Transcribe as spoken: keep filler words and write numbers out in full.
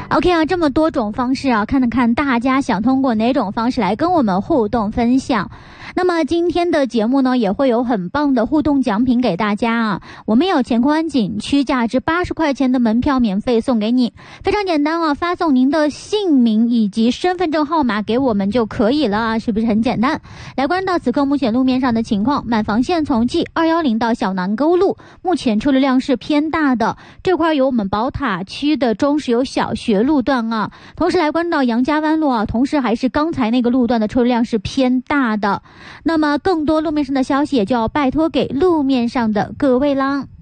OK 啊，这么多种方式啊，看看大家想通过哪种方式来跟我们互动分享。那么今天的节目呢，也会有很棒的互动奖品给大家啊。我们有乾坤景区价值八十块钱的门票免费送给你，非常简单啊，发送您的姓名以及身份证号码给我们就可以了啊，是不是很简单？来关注到此刻目前路面上的情况，满房线从 G 二一零到小南沟路，目前车流量是偏大的，这块有我们宝塔区的中石油小学路段啊，同时来关注到杨家湾路啊，同时还是刚才那个路段的车流量是偏大的。那么更多路面上的消息也就要拜托给路面上的各位啦。